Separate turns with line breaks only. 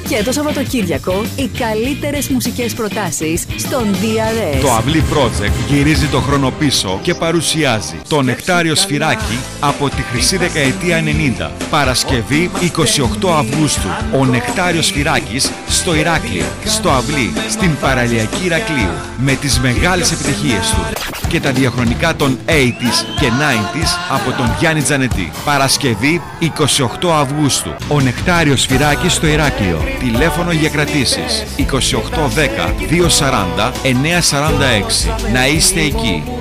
Και το Σαββατοκύριακο οι καλύτερες μουσικές προτάσεις στον DRS.
Το Αυλή Project γυρίζει το χρόνο πίσω και παρουσιάζει το Νεκτάριο Σφυράκι από τη χρυσή δεκαετία 90. Παρασκευή 28 Αυγούστου. Ο Νεκτάριος Σφυράκης στο Ηράκλειο, στο Αυλή, στην παραλιακή Ηρακλείου, με τις μεγάλες επιτυχίες του και τα διαχρονικά των 80s και 90s από τον Γιάννη Τζανετή. Παρασκευή 28 Αυγούστου. Ο Νεκτάριος Σφυράκης στο Ηράκλειο. Τηλέφωνο για κρατήσεις 2810 240 946. Να είστε εκεί.